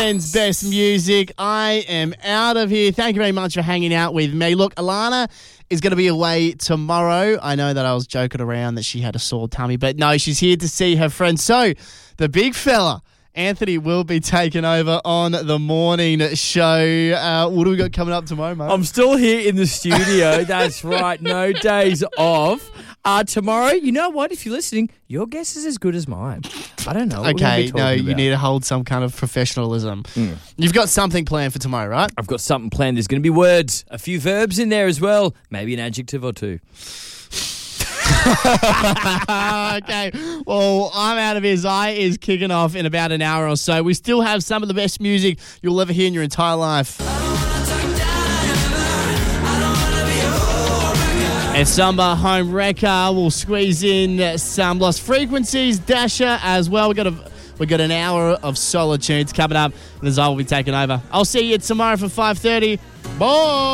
Best music. I am out of here. Thank you very much for hanging out with me. Look, Alana is going to be away tomorrow. I know that I was joking around that she had a sore tummy, but no, she's here to see her friend. So the big fella, Anthony, will be taking over on the morning show. What do we got coming up tomorrow, mate? I'm still here in the studio. That's right. No days off. Tomorrow, you know what? If you're listening, your guess is as good as mine. I don't know. Okay, no, you need to hold some kind of professionalism. You've got something planned for tomorrow, right? I've got something planned. There's going to be words, a few verbs in there as well, maybe an adjective or two. Okay, well, I'm out of here. Zai is kicking off in about an hour or so. We still have some of the best music you'll ever hear in your entire life. And Samba Home Wrecker will squeeze in some Lost Frequencies, Dasher as well. We got an hour of solid tunes coming up, and Zai will be taking over. I'll see you tomorrow for 5:30. Bye.